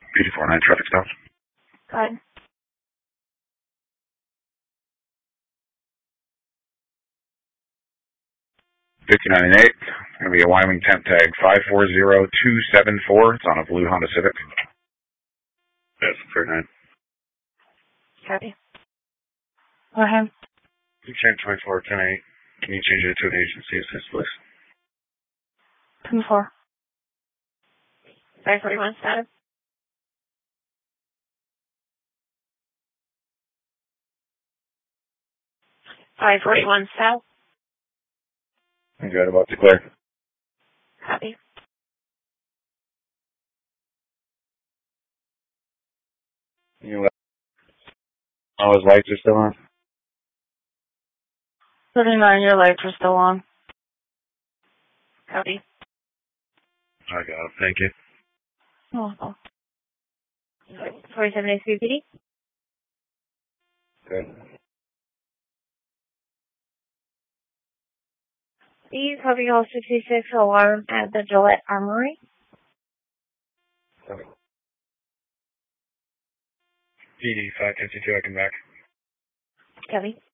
PD49 traffic stop. Go ahead. 59 and 8. Going to be a Wyoming temp tag 540274. It's on a blue Honda Civic. Yes, 39. Copy. Go ahead. Champ 24, 10-8. Can you change it to an agency assist, please? 10-4. 541 status. South. I'm good, about to clear. Copy. You all his lights are still on? 39, your lights are still on. Copy. I got it, thank you. Oh. 47 ACPD. Good. Please have you 66 alarm at the Gillette Armory. Okay. PD 552, I can back. Copy.